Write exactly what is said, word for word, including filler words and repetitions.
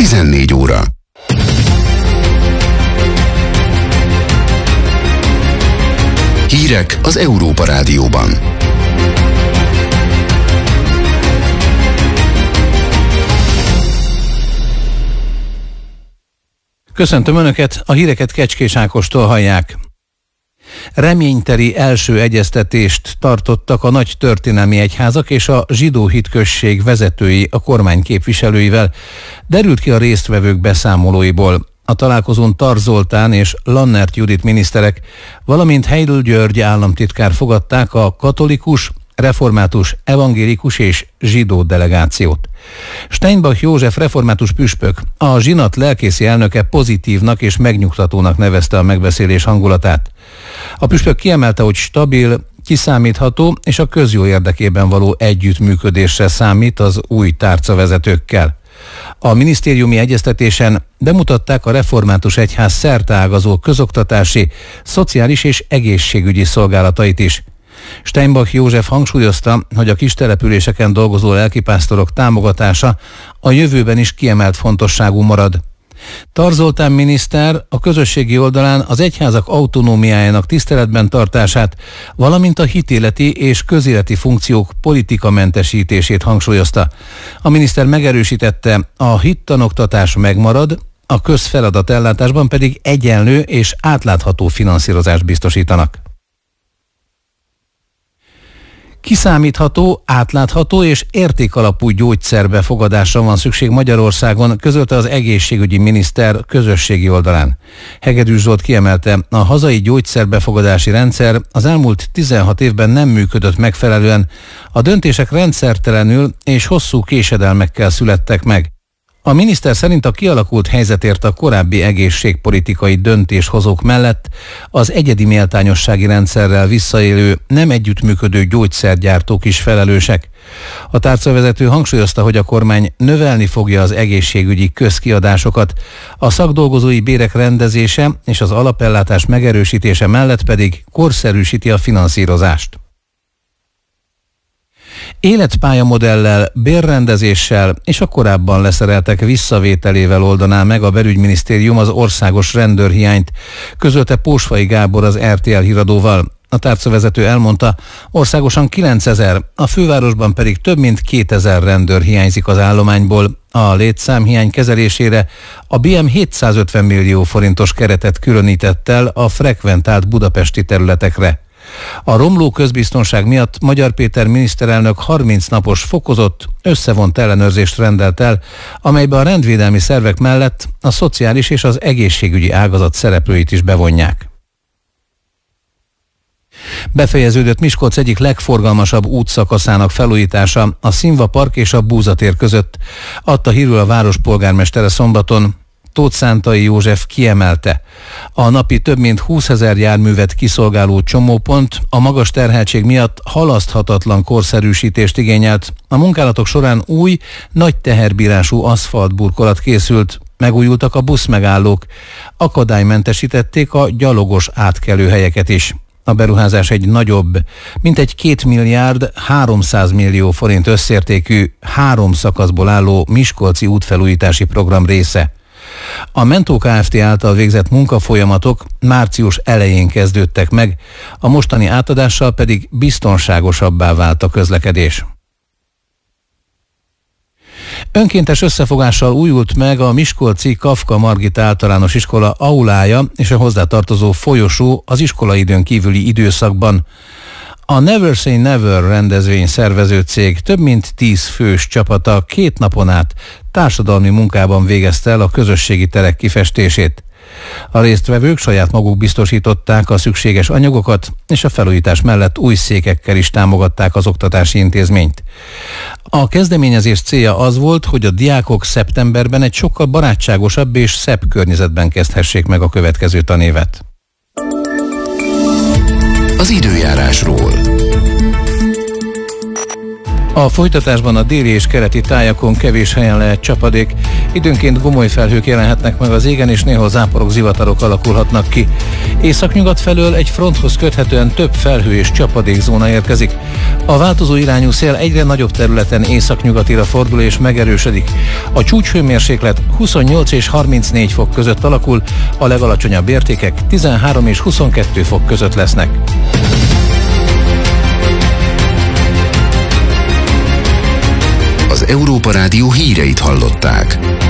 tizennégy óra. Hírek az Európa Rádióban. Köszöntöm Önöket, a híreket Kecskés Ákostól hallják. Reményteli első egyeztetést tartottak a nagy történelmi egyházak és a zsidó hitközség vezetői a kormány képviselőivel, derült ki a résztvevők beszámolóiból. A találkozón Tar Zoltán és Lannert Judit miniszterek, valamint Heydel György államtitkár fogadták a katolikus, református, evangélikus és zsidó delegációt. Steinbach József református püspök, a zsinat lelkészi elnöke pozitívnak és megnyugtatónak nevezte a megbeszélés hangulatát. A püspök kiemelte, hogy stabil, kiszámítható és a közjó érdekében való együttműködésre számít az új tárcavezetőkkel. A minisztériumi egyeztetésen bemutatták a református egyház szerteágazó közoktatási, szociális és egészségügyi szolgálatait is. Steinbach József hangsúlyozta, hogy a kis településeken dolgozó lelkipásztorok támogatása a jövőben is kiemelt fontosságú marad. Tar Zoltán miniszter a közösségi oldalán az egyházak autonómiájának tiszteletben tartását, valamint a hitéleti és közéleti funkciók politikamentesítését hangsúlyozta. A miniszter megerősítette, a hittanoktatás megmarad, a közfeladatellátásban pedig egyenlő és átlátható finanszírozást biztosítanak. Kiszámítható, átlátható és értékalapú gyógyszerbefogadásra van szükség Magyarországon, közölte az egészségügyi miniszter közösségi oldalán. Hegedűs Zsolt kiemelte, a hazai gyógyszerbefogadási rendszer az elmúlt tizenhat évben nem működött megfelelően, a döntések rendszertelenül és hosszú késedelmekkel születtek meg. A miniszter szerint a kialakult helyzetért a korábbi egészségpolitikai döntéshozók mellett az egyedi méltányossági rendszerrel visszaélő, nem együttműködő gyógyszergyártók is felelősek. A tárcavezető hangsúlyozta, hogy a kormány növelni fogja az egészségügyi közkiadásokat, a szakdolgozói bérek rendezése és az alapellátás megerősítése mellett pedig korszerűsíti a finanszírozást. Életpályamodellel, bérrendezéssel és a korábban leszereltek visszavételével oldaná meg a belügyminisztérium az országos rendőrhiányt, közölte Pósfai Gábor az er té el híradóval. A tárcavezető elmondta, országosan kilencezer, a fővárosban pedig több mint kétezer rendőr hiányzik az állományból. A létszámhiány kezelésére a bé em hétszázötven millió forintos keretet különített el a frekventált budapesti területekre. A romló közbiztonság miatt Magyar Péter miniszterelnök harminc napos fokozott, összevont ellenőrzést rendelt el, amelybe a rendvédelmi szervek mellett a szociális és az egészségügyi ágazat szereplőit is bevonják. Befejeződött Miskolc egyik legforgalmasabb útszakaszának felújítása, a Színva Park és a Búzatér között, adta hírül a város polgármestere szombaton. Tóth Szántai József kiemelte, a napi több mint húszezer járművet kiszolgáló csomópont a magas terheltség miatt halaszthatatlan korszerűsítést igényelt. A munkálatok során új, nagy teherbírású aszfaltburkolat készült, megújultak a buszmegállók, akadálymentesítették a gyalogos átkelőhelyeket is. A beruházás egy nagyobb, mintegy két milliárd háromszáz millió forint összértékű, három szakaszból álló miskolci útfelújítási program része. A Mentó Kft. Által végzett munkafolyamatok március elején kezdődtek meg, a mostani átadással pedig biztonságosabbá vált a közlekedés. Önkéntes összefogással újult meg a miskolci Kafka Margit általános iskola aulája és a hozzátartozó folyosó az iskolaidőn kívüli időszakban. A Never Say Never rendezvény szervező cég több mint tíz fős csapata két napon át társadalmi munkában végezte el a közösségi terek kifestését. A résztvevők saját maguk biztosították a szükséges anyagokat, és a felújítás mellett új székekkel is támogatták az oktatási intézményt. A kezdeményezés célja az volt, hogy a diákok szeptemberben egy sokkal barátságosabb és szebb környezetben kezdhessék meg a következő tanévet. Az időjárásról. A folytatásban a déli és keleti tájakon kevés helyen lehet csapadék, időnként gomoly felhők jelenhetnek meg az égen, és néhol záporok, zivatarok alakulhatnak ki. Északnyugat felől egy fronthoz köthetően több felhő és csapadékzóna érkezik. A változó irányú szél egyre nagyobb területen északnyugatira fordul és megerősödik. A csúcshőmérséklet huszonnyolc és harmincnégy fok között alakul, a legalacsonyabb értékek tizenhárom és huszonkettő fok között lesznek. Az Európa Rádió híreit hallották.